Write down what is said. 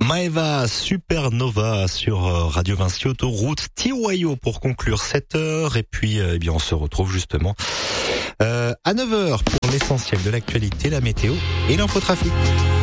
Maeva Supernova sur Radio Vinci Autoroute Tiwayo pour conclure 7 heures. Et puis eh bien on se retrouve justement à 9 heures pour l'essentiel de l'actualité, la météo et l'infotrafic.